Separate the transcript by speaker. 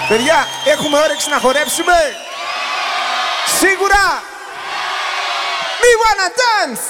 Speaker 1: Παιδιά, έχουμε όρεξη να χορέψουμε? Σίγουρα! We wanna dance!